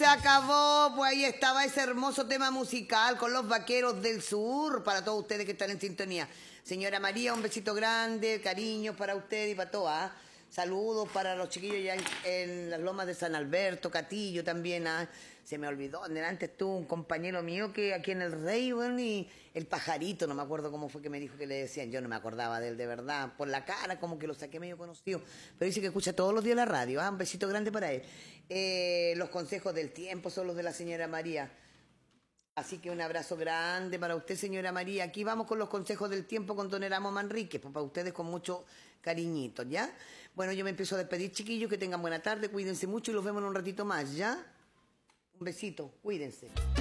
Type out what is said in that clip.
acabó, pues ahí estaba ese hermoso tema musical con los Vaqueros del Sur, para todos ustedes que están en sintonía. Señora María, un besito grande, cariño para usted y para todas. Saludos para los chiquillos ya en las lomas de San Alberto, Catillo también. Se me olvidó, antes estuvo un compañero mío que aquí en el Rey, bueno, y el pajarito, no me acuerdo cómo fue que me dijo que le decían, yo no me acordaba de él de verdad, por la cara como que lo saqué medio conocido, pero dice que escucha todos los días la radio, un besito grande para él. Los consejos del tiempo son los de la señora María. Así que un abrazo grande para usted, señora María. Aquí vamos con los consejos del tiempo con don Eramo Manríquez, pues para ustedes con mucho cariñito, ¿ya? Bueno, yo me empiezo a despedir, chiquillos, que tengan buena tarde, cuídense mucho y los vemos en un ratito más, ¿ya? Un besito, cuídense.